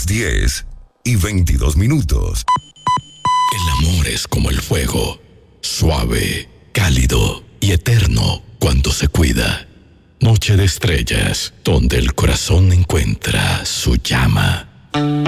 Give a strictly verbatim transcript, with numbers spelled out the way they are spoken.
las diez y veintidós minutos. El amor es como el fuego, suave, cálido y eterno cuando se cuida. Noche de estrellas, donde el corazón encuentra su llama.